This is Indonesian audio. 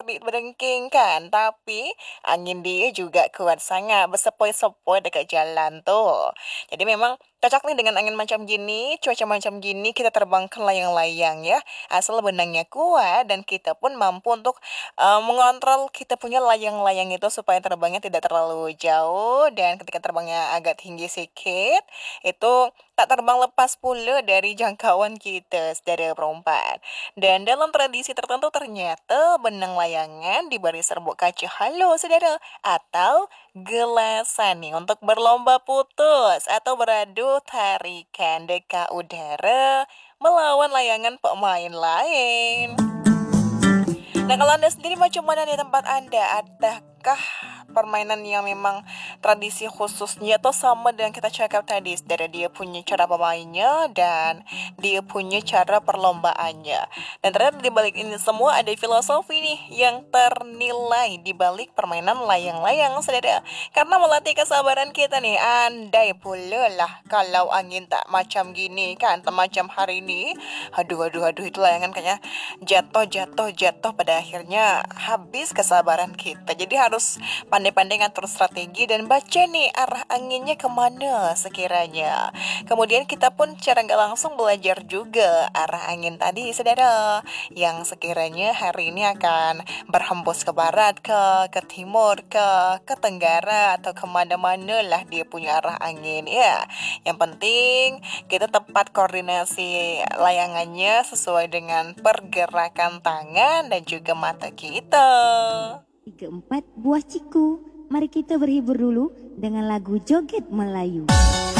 terbit berdengking kan. Tapi angin dia juga kuat sangat bersepoi-sepoi dekat jalan tuh. Jadi memang cocok nih dengan angin macam gini, cuaca macam gini kita terbangkan layang-layang ya. Asal benangnya kuat dan kita pun mampu untuk mengontrol kita punya layang-layang itu supaya terbangnya tidak terlalu jauh dan ketika terbangnya agak tinggi sedikit itu tak terbang lepas pula dari jangkauan kita, saudara perempuan. Dan dalam tradisi tertentu ternyata benang layangan diberi serbuk kaca halus, saudara, atau gelasan nih untuk berlomba putus atau beradu tarikan dekat udara melawan layangan pemain lain. Nah, kalau Anda sendiri macam mana di tempat Anda? Adakah permainan yang memang tradisi khususnya atau sama dengan kita cakap tadi? Dari dia punya cara bermainnya dan dia punya cara perlombaannya. Dan ternyata di balik ini semua ada filosofi nih yang ternilai di balik permainan layang-layang, saudara. Karena melatih kesabaran kita nih. Andai pula lah kalau angin tak macam gini kan, tak macam hari ini. Aduh, itu layangan kayaknya jatuh pada akhirnya habis kesabaran kita. Jadi harus pandai-pandai ngatur strategi dan baca nih arah anginnya kemana sekiranya. Kemudian kita pun secara nggak langsung belajar juga arah angin tadi, saudara, yang sekiranya hari ini akan berhembus ke barat, ke timur, ke tenggara atau kemana-mana lah dia punya arah angin ya. Yang penting kita tepat koordinasi layangannya sesuai dengan pergerakan tangan dan juga mata kita. 3-4 buah ciku. Mari kita berhibur dulu dengan lagu Joget Melayu.